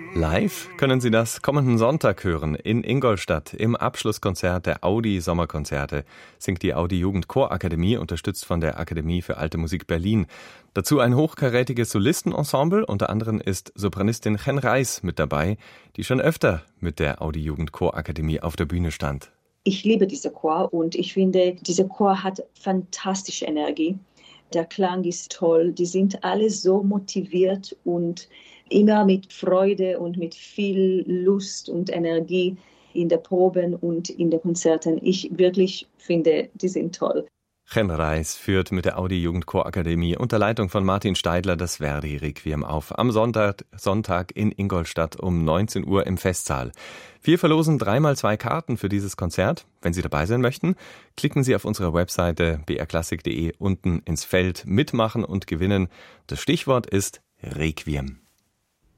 Live können Sie das kommenden Sonntag hören in Ingolstadt. Im Abschlusskonzert der Audi Sommerkonzerte singt die Audi Jugendchorakademie, unterstützt von der Akademie für Alte Musik Berlin. Dazu ein hochkarätiges Solistenensemble, unter anderem ist Sopranistin Chen Reis mit dabei, die schon öfter mit der Audi Jugendchorakademie auf der Bühne stand. Ich liebe diesen Chor und ich finde, dieser Chor hat fantastische Energie. Der Klang ist toll, die sind alle so motiviert und immer mit Freude und mit viel Lust und Energie in der Proben und in den Konzerten. Ich wirklich finde, die sind toll. Chen Reis führt mit der Audi Jugendchorakademie unter Leitung von Martin Steidler das Verdi-Requiem auf. Am Sonntag in Ingolstadt um 19 Uhr im Festsaal. Wir verlosen 3x2 Karten für dieses Konzert. Wenn Sie dabei sein möchten, klicken Sie auf unserer Webseite brklassik.de unten ins Feld Mitmachen und Gewinnen. Das Stichwort ist Requiem.